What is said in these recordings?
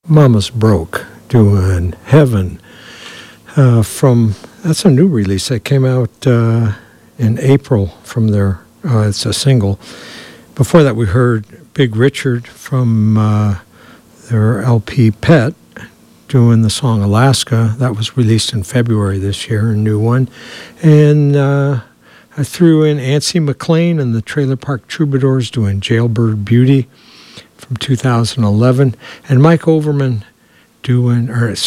Mama's Broke doing Heaven that's a new release that came out in April from it's a single. Before that we heard Big Richard from their LP Pet doing the song Alaska. That was released in February this year, a new one. And I threw in Antsy McLean and the Trailer Park Troubadours doing Jailbird Beauty from 2011, and Mick Overman doing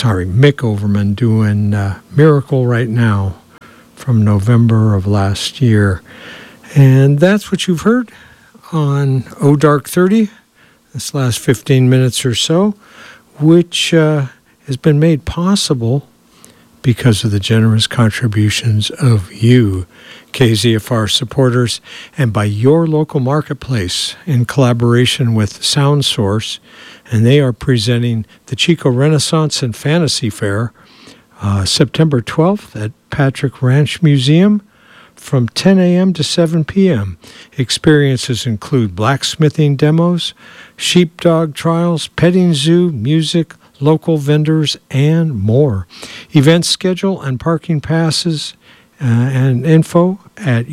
Miracle Right Now from November of last year. And that's what you've heard on Oh Dark 30, this last 15 minutes or so, which has been made possible because of the generous contributions of you, KZFR supporters, and by your local marketplace in collaboration with SoundSource. And they are presenting the Chico Renaissance and Fantasy Fair September 12th at Patrick Ranch Museum from 10 a.m. to 7 p.m. Experiences include blacksmithing demos, sheepdog trials, petting zoo, music, local vendors, and more. Event schedule and parking passes and info at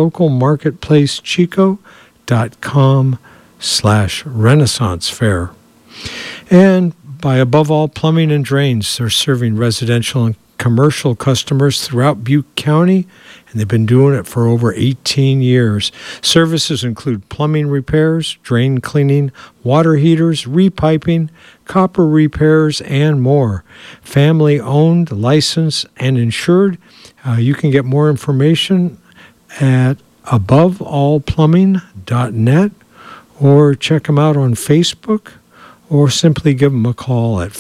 yourlocalmarketplacechico.com/Renaissance Fair. And by Above All Plumbing and Drains, they're serving residential and commercial customers throughout Butte County, and they've been doing it for over 18 years. Services include plumbing repairs, drain cleaning, water heaters, repiping, copper repairs, and more. Family owned, licensed, and insured. You can get more information at aboveallplumbing.net or check them out on Facebook, or simply give them a call at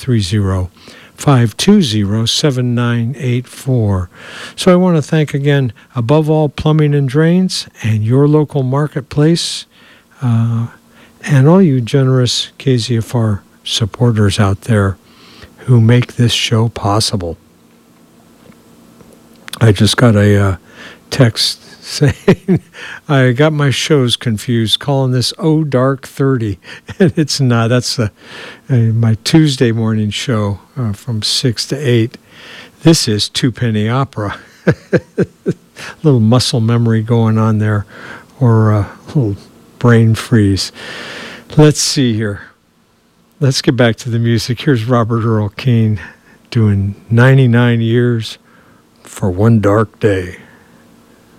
530-520-7984. So I want to thank again Above All Plumbing and Drains and your local marketplace and all you generous KZFR supporters out there who make this show possible. I just got a text saying I got my shows confused, calling this Oh Dark 30, and it's not. That's my Tuesday morning show from 6 to 8. This is Two Penny Opera. Little muscle memory going on there, or a little brain freeze. Let's see here. Let's get back to the music. Here's Robert Earl Keen doing 99 Years for One Dark Day.